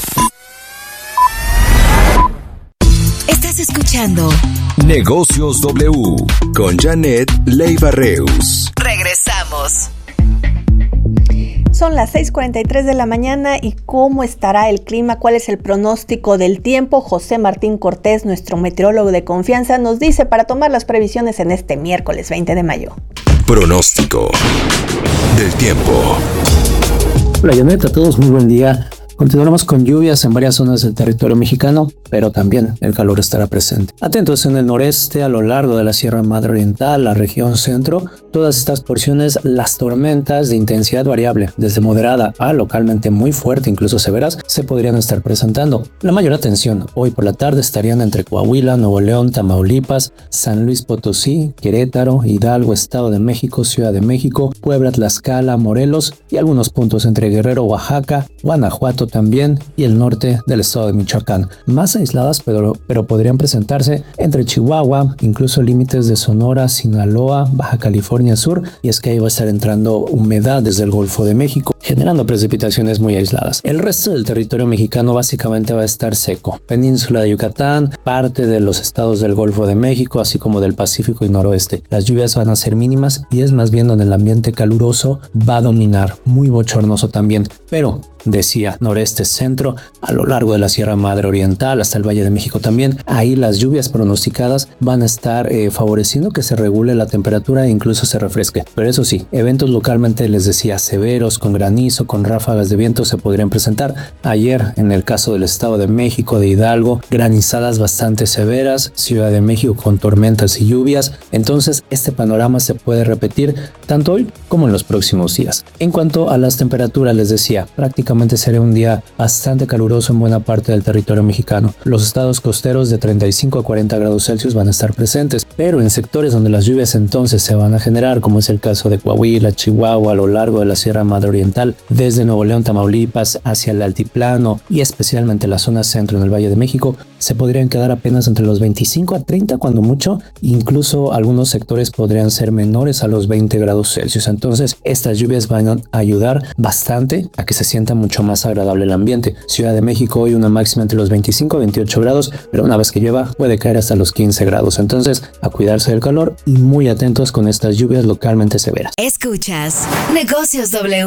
Estás escuchando Negocios W con Janet Leiva Reus. Regresamos. Son las 6:43 de la mañana y ¿cómo estará el clima? ¿Cuál es el pronóstico del tiempo? José Martín Cortés, nuestro meteorólogo de confianza, nos dice para tomar las previsiones en este miércoles 20 de mayo. Pronóstico del tiempo. Hola Janet, a todos muy buen día. Continuaremos con lluvias en varias zonas del territorio mexicano, pero también el calor estará presente. Atentos en el noreste, a lo largo de la Sierra Madre Oriental, la región centro, todas estas porciones, las tormentas de intensidad variable, desde moderada a localmente muy fuerte, incluso severas, se podrían estar presentando. La mayor atención hoy por la tarde estarían entre Coahuila, Nuevo León, Tamaulipas, San Luis Potosí, Querétaro, Hidalgo, Estado de México, Ciudad de México, Puebla, Tlaxcala, Morelos y algunos puntos entre Guerrero, Oaxaca, Guanajuato también y el norte del estado de Michoacán. Más aisladas, pero podrían presentarse entre Chihuahua, incluso límites de Sonora, Sinaloa, Baja California Sur, y es que ahí va a estar entrando humedad desde el Golfo de México, generando precipitaciones muy aisladas. El resto del territorio mexicano básicamente va a estar seco. Península de Yucatán, parte de los estados del Golfo de México, así como del Pacífico y noroeste. Las lluvias van a ser mínimas y es más bien donde el ambiente caluroso va a dominar, muy bochornoso también. Pero decía noreste, centro, a lo largo de la Sierra Madre Oriental hasta el Valle de México también. Ahí las lluvias pronosticadas van a estar favoreciendo que se regule la temperatura e incluso se refresque. Pero eso sí, eventos localmente, les decía, severos, con granizo, con ráfagas de viento se podrían presentar. Ayer, en el caso del Estado de México, de Hidalgo, granizadas bastante severas, Ciudad de México con tormentas y lluvias. Entonces, este panorama se puede repetir tanto hoy como en los próximos días. En cuanto a las temperaturas, les decía, prácticamente será un día bastante caluroso en buena parte del territorio mexicano. Los estados costeros de 35 a 40 grados Celsius van a estar presentes, pero en sectores donde las lluvias entonces se van a generar, como es el caso de Coahuila, Chihuahua, a lo largo de la Sierra Madre Oriental, desde Nuevo León, Tamaulipas, hacia el altiplano y especialmente la zona centro en el Valle de México, se podrían quedar apenas entre los 25 a 30 cuando mucho, incluso algunos sectores podrían ser menores a los 20 grados Celsius. Entonces, estas lluvias van a ayudar bastante a que se sienta mucho más agradable el ambiente. Ciudad de México hoy una máxima entre los 25 a 28 grados, pero una vez que llueva puede caer hasta los 15 grados. Entonces, a cuidarse del calor y muy atentos con estas lluvias localmente severas. Escuchas Negocios W.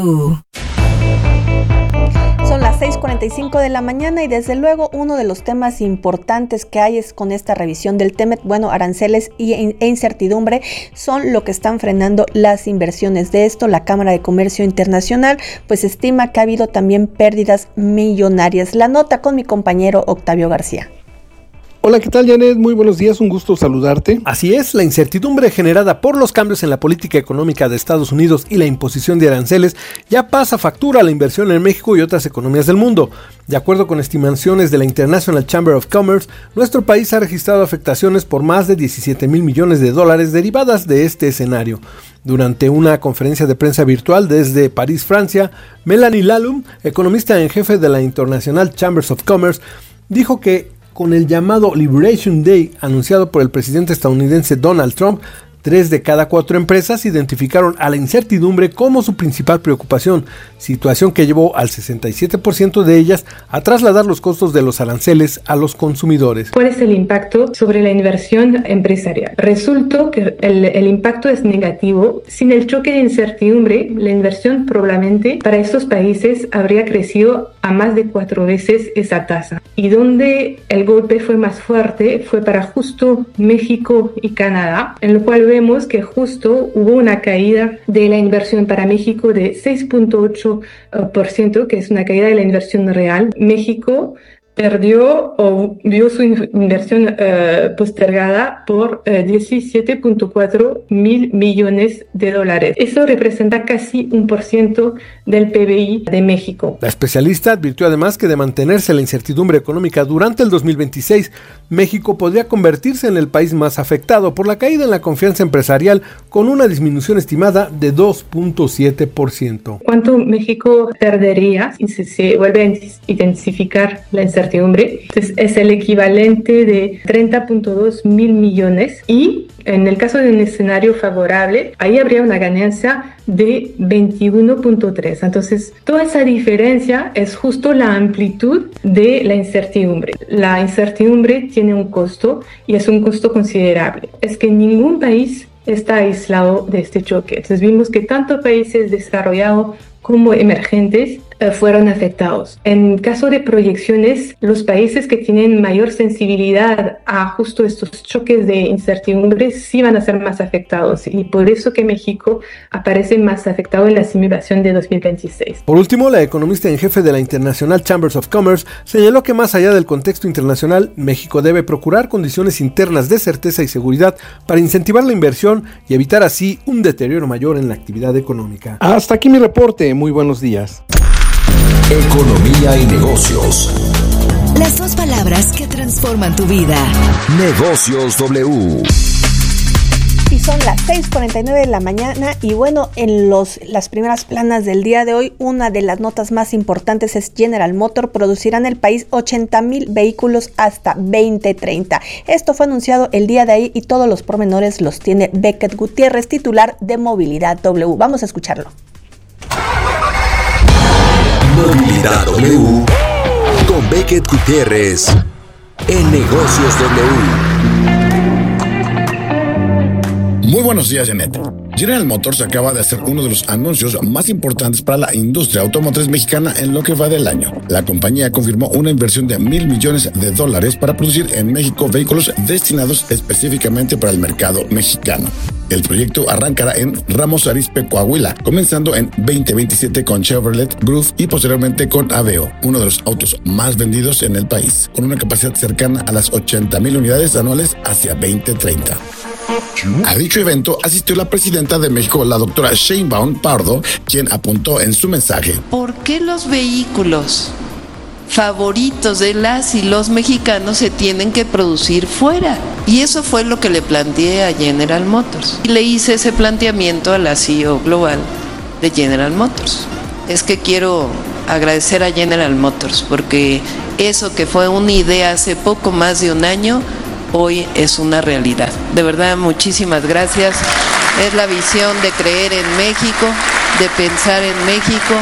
Son las 6:45 de la mañana y desde luego uno de los temas importantes que hay es con esta revisión del TEMEC. Bueno, aranceles e incertidumbre son lo que están frenando las inversiones. De esto, la Cámara de Comercio Internacional pues estima que ha habido también pérdidas millonarias. La nota con mi compañero Octavio García. Hola, ¿qué tal, Janet? Muy buenos días, un gusto saludarte. Así es, la incertidumbre generada por los cambios en la política económica de Estados Unidos y la imposición de aranceles ya pasa factura a la inversión en México y otras economías del mundo. De acuerdo con estimaciones de la International Chamber of Commerce, nuestro país ha registrado afectaciones por más de 17 mil millones de dólares derivadas de este escenario. Durante una conferencia de prensa virtual desde París, Francia, Melanie Lalum, economista en jefe de la International Chambers of Commerce, dijo que con el llamado Liberation Day anunciado por el presidente estadounidense Donald Trump, 3 de cada 4 empresas identificaron a la incertidumbre como su principal preocupación, situación que llevó al 67% de ellas a trasladar los costos de los aranceles a los consumidores. ¿Cuál es el impacto sobre la inversión empresarial? Resultó que el impacto es negativo. Sin el choque de incertidumbre, la inversión probablemente para estos países habría crecido a más de 4 veces esa tasa. Y donde el golpe fue más fuerte fue para justo México y Canadá, en lo cual vemos que justo hubo una caída de la inversión para México de 6.8%, que es una caída de la inversión real. México perdió o vio su inversión postergada por 17.4 mil millones de dólares. Eso representa casi 1% del PBI de México. La especialista advirtió además que de mantenerse la incertidumbre económica durante el 2026, México podría convertirse en el país más afectado por la caída en la confianza empresarial, con una disminución estimada de 2.7%. ¿Cuánto México perdería si se vuelve a intensificar la incertidumbre? Entonces, es el equivalente de 30.2 mil millones y en el caso de un escenario favorable, ahí habría una ganancia de 21.3. Entonces, toda esa diferencia es justo la amplitud de la incertidumbre. La incertidumbre tiene un costo y es un costo considerable. Es que ningún país está aislado de este choque. Entonces, vimos que tanto países desarrollados como emergentes fueron afectados. En caso de proyecciones, los países que tienen mayor sensibilidad a justo estos choques de incertidumbre sí van a ser más afectados y por eso que México aparece más afectado en la simulación de 2026. Por último, la economista en jefe de la International Chambers of Commerce señaló que más allá del contexto internacional, México debe procurar condiciones internas de certeza y seguridad para incentivar la inversión y evitar así un deterioro mayor en la actividad económica. Hasta aquí mi reporte, muy buenos días. Economía y negocios. Las dos palabras que transforman tu vida. Negocios W. Y son las 6:49 de la mañana y bueno, en las primeras planas del día de hoy, una de las notas más importantes es General Motors producirá en el país 80,000 vehículos hasta 2030. Esto fue anunciado el día de ahí y todos los pormenores los tiene Beckett Gutiérrez, titular de Movilidad W. Vamos a escucharlo. Movilidad W con Beckett Gutiérrez en Negocios W. Muy buenos días, Janet. General Motors acaba de hacer uno de los anuncios más importantes para la industria automotriz mexicana en lo que va del año. La compañía confirmó una inversión de $1,000 millones para producir en México vehículos destinados específicamente para el mercado mexicano. El proyecto arrancará en Ramos Arizpe, Coahuila, comenzando en 2027 con Chevrolet Groove y posteriormente con Aveo, uno de los autos más vendidos en el país, con una capacidad cercana a las 80,000 unidades anuales hacia 2030. A dicho evento asistió la presidenta de México, la doctora Sheinbaum Pardo, quien apuntó en su mensaje: ¿por qué los vehículos favoritos de las y los mexicanos se tienen que producir fuera? Y eso fue lo que le planteé a General Motors. Y le hice ese planteamiento a la CEO global de General Motors. Es que quiero agradecer a General Motors porque eso que fue una idea hace poco más de un año, hoy es una realidad. De verdad, muchísimas gracias. Es la visión de creer en México, de pensar en México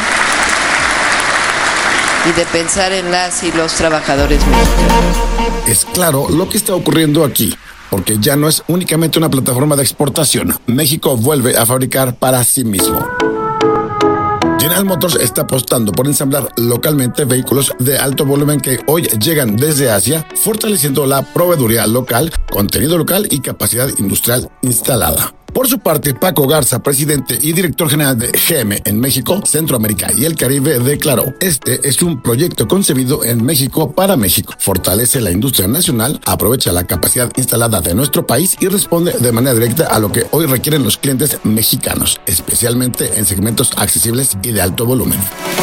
y de pensar en las y los trabajadores mexicanos. Es claro lo que está ocurriendo aquí, porque ya no es únicamente una plataforma de exportación. México vuelve a fabricar para sí mismo. General Motors está apostando por ensamblar localmente vehículos de alto volumen que hoy llegan desde Asia, fortaleciendo la proveeduría local, contenido local y capacidad industrial instalada. Por su parte, Paco Garza, presidente y director general de GM en México, Centroamérica y el Caribe, declaró: este es un proyecto concebido en México para México. Fortalece la industria nacional, aprovecha la capacidad instalada de nuestro país y responde de manera directa a lo que hoy requieren los clientes mexicanos, especialmente en segmentos accesibles y de alto volumen.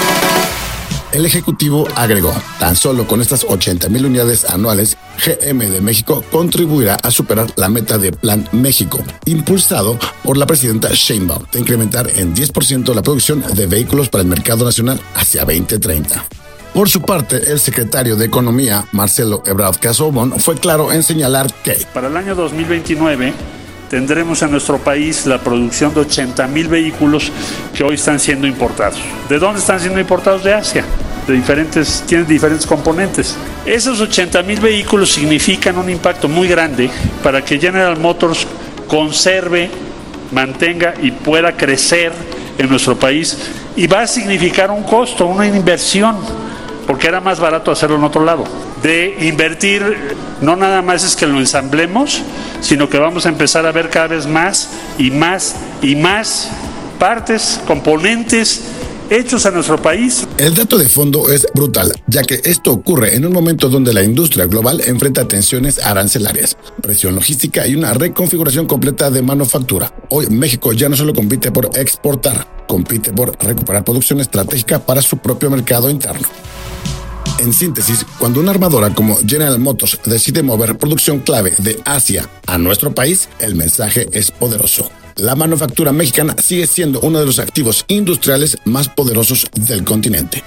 El ejecutivo agregó: tan solo con estas 80,000 unidades anuales, GM de México contribuirá a superar la meta de Plan México, impulsado por la presidenta Sheinbaum, de incrementar en 10% la producción de vehículos para el mercado nacional hacia 2030. Por su parte, el secretario de Economía, Marcelo Ebrard Casaubon, fue claro en señalar que para el año 2029 tendremos en nuestro país la producción de 80,000 vehículos que hoy están siendo importados. ¿De dónde están siendo importados? De Asia. Tienen diferentes componentes. Esos 80,000 vehículos significan un impacto muy grande para que General Motors conserve, mantenga y pueda crecer en nuestro país, y va a significar un costo, una inversión, porque era más barato hacerlo en otro lado. De invertir, no nada más es que lo ensamblemos, sino que vamos a empezar a ver cada vez más y más y más partes, componentes hechos en nuestro país. El dato de fondo es brutal, ya que esto ocurre en un momento donde la industria global enfrenta tensiones arancelarias, presión logística y una reconfiguración completa de manufactura. Hoy México ya no solo compite por exportar, compite por recuperar producción estratégica para su propio mercado interno. En síntesis, cuando una armadora como General Motors decide mover producción clave de Asia a nuestro país, el mensaje es poderoso. La manufactura mexicana sigue siendo uno de los activos industriales más poderosos del continente.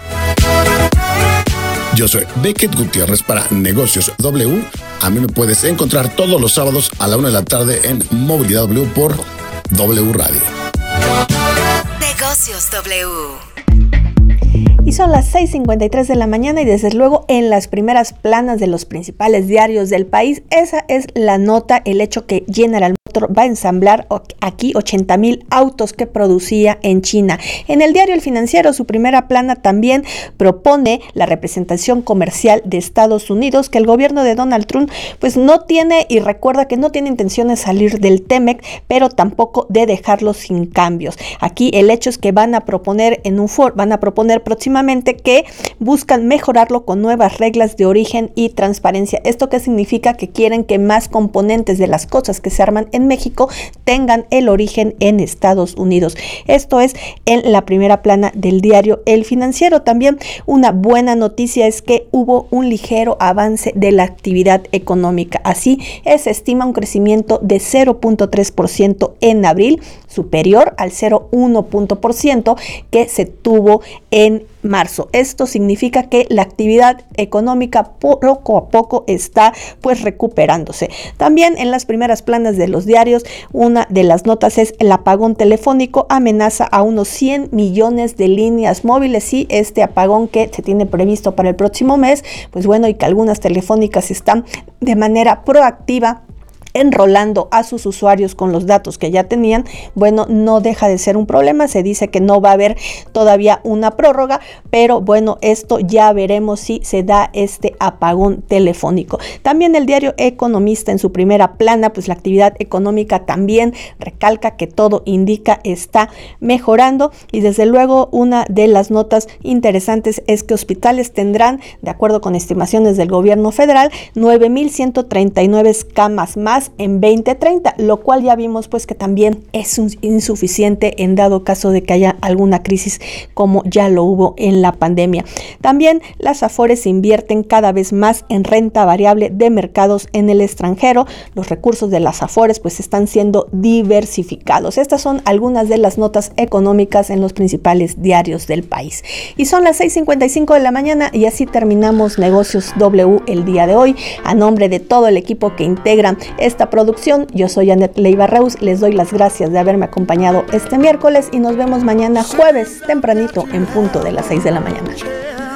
Yo soy Beckett Gutiérrez para Negocios W. A mí me puedes encontrar todos los sábados a la 1 de la tarde en Movilidad W por W Radio. Negocios W. Y son las 6:53 de la mañana y desde luego en las primeras planas de los principales diarios del país, esa es la nota, el hecho que General Motors va a ensamblar aquí 80,000 autos que producía en China. En el diario El Financiero, su primera plana también propone la representación comercial de Estados Unidos, que el gobierno de Donald Trump pues no tiene, y recuerda que no tiene intención de salir del TEMEC, pero tampoco de dejarlo sin cambios. Aquí el hecho es que van a proponer próximamente que buscan mejorarlo con nuevas reglas de origen y transparencia. ¿Esto qué significa? Que quieren que más componentes de las cosas que se arman en México tengan el origen en Estados Unidos. Esto es en la primera plana del diario El Financiero. También una buena noticia es que hubo un ligero avance de la actividad económica. Así se estima un crecimiento de 0.3% en abril, superior al 0.1% que se tuvo en marzo. Esto significa que la actividad económica poco a poco está pues recuperándose. También en las primeras planas de los diarios, una de las notas es: el apagón telefónico amenaza a unos 100 millones de líneas móviles. Sí, este apagón que se tiene previsto para el próximo mes, pues bueno, y que algunas telefónicas están de manera proactiva enrolando a sus usuarios con los datos que ya tenían, bueno, no deja de ser un problema. Se dice que no va a haber todavía una prórroga, pero bueno, esto ya veremos si se da este apagón telefónico. También el diario Economista en su primera plana, pues la actividad económica también recalca que todo indica está mejorando, y desde luego una de las notas interesantes es que hospitales tendrán, de acuerdo con estimaciones del gobierno federal, 9,139 camas más en 2030, lo cual ya vimos pues que también es insuficiente en dado caso de que haya alguna crisis como ya lo hubo en la pandemia. También las Afores invierten cada vez más en renta variable de mercados en el extranjero. Los recursos de las Afores pues están siendo diversificados. Estas son algunas de las notas económicas en los principales diarios del país. Y son las 6:55 de la mañana y así terminamos Negocios W el día de hoy. A nombre de todo el equipo que integra esta producción, yo soy Anet Leiva Reus, les doy las gracias de haberme acompañado este miércoles y nos vemos mañana jueves tempranito en punto de las 6 de la mañana.